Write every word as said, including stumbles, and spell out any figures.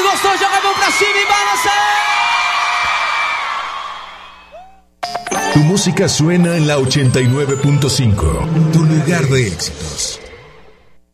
gostou, joga a mão pra cima e balança. Tu música suena en la ochenta y nueve punto cinco, tu lugar de éxitos.